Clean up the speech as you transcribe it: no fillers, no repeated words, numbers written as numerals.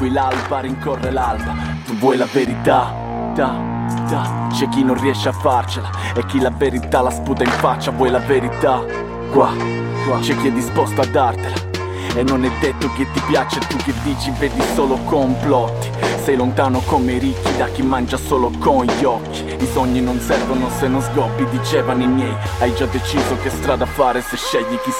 l'alba rincorre l'alba. Tu vuoi la verità? C'è chi non riesce a farcela e chi la verità la sputa in faccia. Vuoi la verità? Qua c'è chi è disposto a dartela e non è detto che ti piace. Tu che dici vedi solo complotti, sei lontano come i ricchi da chi mangia solo con gli occhi. I sogni non servono se non sgobbi, dicevano i miei. Hai già deciso che strada fare se scegli chi